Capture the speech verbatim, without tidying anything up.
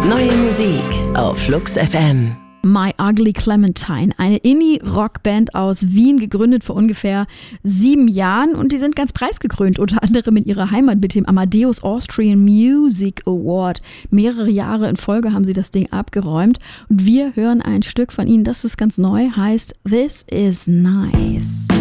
Neue Musik auf Flux F M. My Ugly Clementine, eine Indie-Rockband aus Wien, gegründet vor ungefähr sieben Jahren, und die sind ganz preisgekrönt, unter anderem in ihrer Heimat mit dem Amadeus Austrian Music Award. Mehrere Jahre in Folge haben sie das Ding abgeräumt, und wir hören ein Stück von ihnen, das ist ganz neu, heißt This Is Nice.